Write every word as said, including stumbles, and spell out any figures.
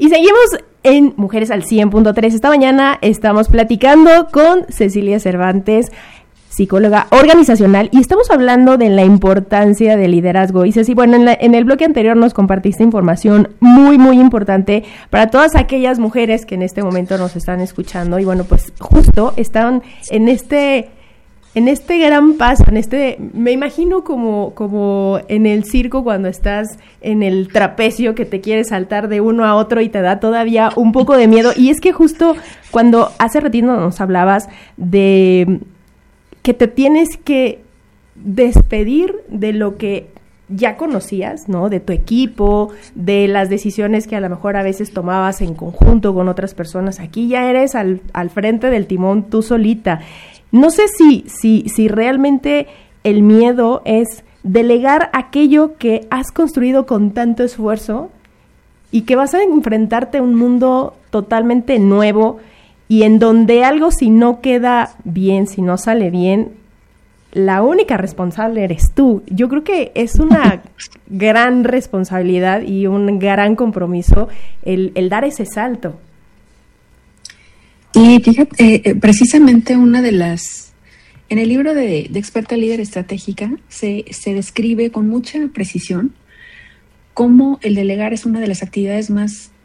Y seguimos en Mujeres al cien punto tres. Esta mañana estamos platicando con Cecilia Cervantes, psicóloga organizacional, y estamos hablando de la importancia del liderazgo. Y Ceci, bueno, en, la, en el bloque anterior nos compartiste información muy, muy importante para todas aquellas mujeres que en este momento nos están escuchando. Y bueno, pues justo están en este... En este gran paso, en este, me imagino como, como en el circo cuando estás en el trapecio que te quieres saltar de uno a otro y te da todavía un poco de miedo. Y es que justo cuando hace ratito nos hablabas de que te tienes que despedir de lo que ya conocías, ¿no? De tu equipo, de las decisiones que a lo mejor a veces tomabas en conjunto con otras personas. Aquí ya eres al, al frente del timón tú solita. No sé si, si, si realmente el miedo es delegar aquello que has construido con tanto esfuerzo y que vas a enfrentarte a un mundo totalmente nuevo y en donde algo, si no queda bien, si no sale bien, la única responsable eres tú. Yo creo que es una gran responsabilidad y un gran compromiso el, el dar ese salto. Y fíjate, eh, precisamente una de las, en el libro de, de Experta Líder Estratégica se, se describe con mucha precisión cómo el delegar es una de las actividades más